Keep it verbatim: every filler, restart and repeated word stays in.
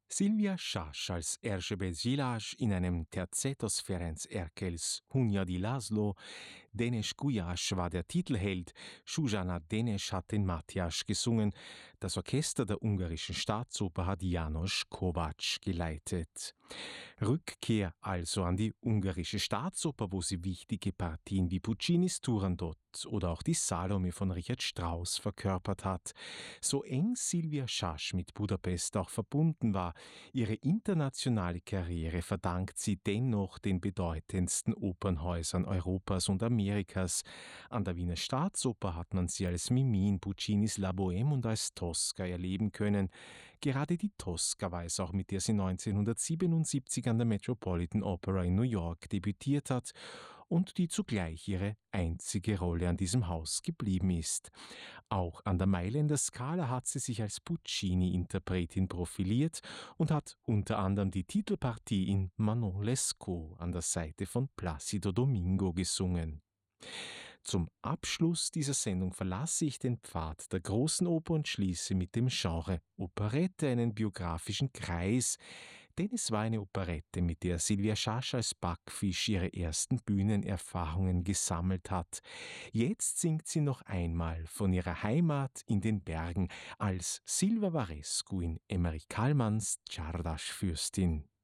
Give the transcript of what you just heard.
Silvia Schasch als Erzsébet Szilas in einem Tercetos Ferenc Erkels Hunya di Laszlo, Dénes Gulyás war der Titelheld, Zsuzsanna Dénes hat den Mátyás gesungen, das Orchester der ungarischen Staatsoper hat János Kovács geleitet. Rückkehr also an die ungarische Staatsoper, wo sie wichtige Partien wie Puccinis Turandot oder auch die Salome von Richard Strauss verkörpert hat. So eng Silvia Schasch mit Budapest auch verbunden war, ihre internationale Karriere verdankt sie dennoch den bedeutendsten Opernhäusern Europas und Amerikas. An der Wiener Staatsoper hat man sie als Mimi in Puccinis La Bohème und als Tosca erleben können. Gerade die Tosca war es auch, mit der sie neunzehnhundertsiebenundsiebzig an der Metropolitan Opera in New York debütiert hat und die zugleich ihre einzige Rolle an diesem Haus geblieben ist. Auch an der Mailänder Scala hat sie sich als Puccini-Interpretin profiliert und hat unter anderem die Titelpartie in Manon Lescaut an der Seite von Plácido Domingo gesungen. Zum Abschluss dieser Sendung verlasse ich den Pfad der großen Oper und schließe mit dem Genre Operette einen biografischen Kreis, denn es war eine Operette, mit der Silvia Schasch als Backfisch ihre ersten Bühnenerfahrungen gesammelt hat. Jetzt singt sie noch einmal von ihrer Heimat in den Bergen als Silva Varescu in Emmerich Kallmanns Csárdás Fürstin.